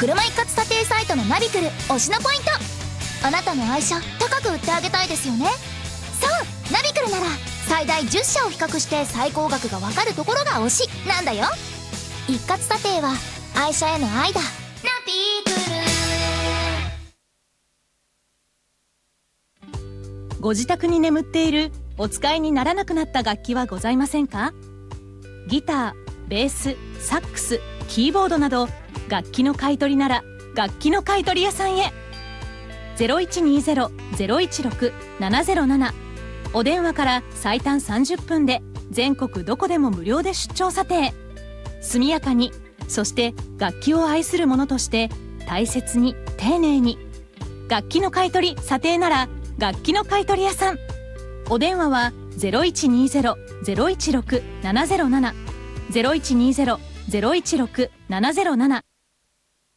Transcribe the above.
車一括査定サイトのナビクル推しのポイント。あなたの愛車高く売ってあげたいですよね。そう、ナビクルなら最大10社を比較して最高額が分かるところが推しなんだよ。一括査定は愛車への愛だ。ナビクル。ご自宅に眠っているお使いにならなくなった楽器はございませんか？ギター、ベース、サックス、キーボードなど楽器の買い取りなら楽器の買い取り屋さんへ。0120-016-707、お電話から最短30分で全国どこでも無料で出張査定。速やかに、そして楽器を愛する者として大切に丁寧に。楽器の買い取り査定なら楽器の買い取り屋さん。お電話は0120-016-707、0120-016-707。